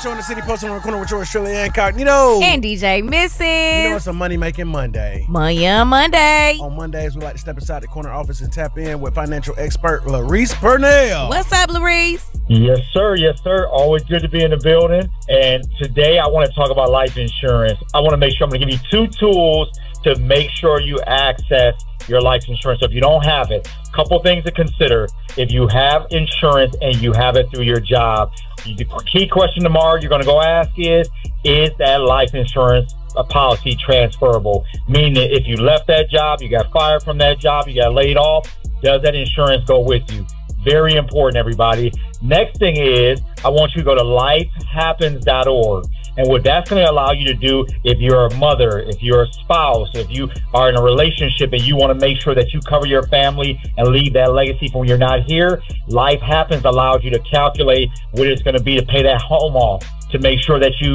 Show in the city, posted on the corner with yours, Shirley Incognito. And DJ Missy. You know it's a money-making Monday. Money Monday. On Mondays, we like to step inside the corner office and tap in with financial expert Larice Purnell. What's up, Larice? Yes, sir. Yes, sir. Always good to be in the building. And today I want to talk about life insurance. I want to make sure I'm going to give you 2 tools to make sure you access your life insurance. So if you don't have it, a couple things to consider. If you have insurance and you have it through your job, the key question tomorrow you're going to go ask is that life insurance policy transferable? Meaning that if you left that job, you got fired from that job, you got laid off, does that insurance go with you? Very important, everybody. Next thing is, I want you to go to lifehappens.org. And what that's going to allow you to do, if you're a mother, if you're a spouse, if you are in a relationship and you want to make sure that you cover your family and leave that legacy from when you're not here, Life Happens allows you to calculate what it's going to be to pay that home off, to make sure that you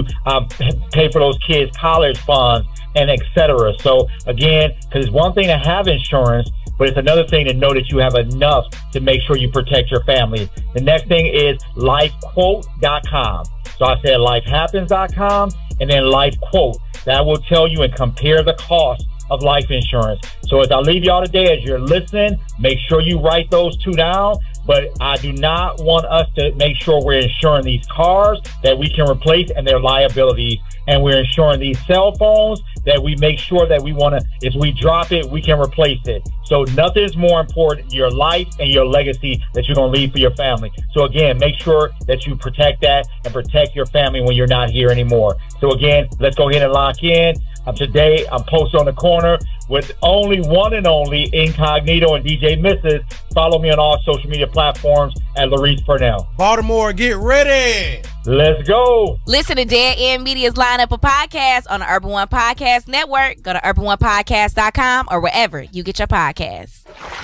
pay for those kids' college funds, and et cetera. So again, because it's one thing to have insurance, but it's another thing to know that you have enough to make sure you protect your family. The next thing is lifequote.com. So I said lifehappens.com and then lifequote. That will tell you and compare the cost of life insurance. So as I leave y'all today, as you're listening, make sure you write those 2 down. But I do not want us to make sure we're insuring these cars that we can replace and their liabilities. And we're insuring these cell phones that we make sure that we want to, if we drop it, we can replace it. So nothing's more important, your life and your legacy that you're going to leave for your family. So again, make sure that you protect that and protect your family when you're not here anymore. So again, let's go ahead and lock in. Today, I'm posted on the corner with only one and only Incognito and DJ Mrs. Follow me on all social media platforms at Larice Purnell. Baltimore, get ready. Let's go. Listen to Dead End Media's lineup of podcasts on the Urban One Podcast Network. Go to urbanonepodcast.com or wherever you get your podcasts.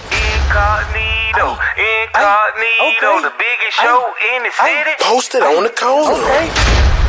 Incognito, the biggest show in the city. Posted on the corner. Okay.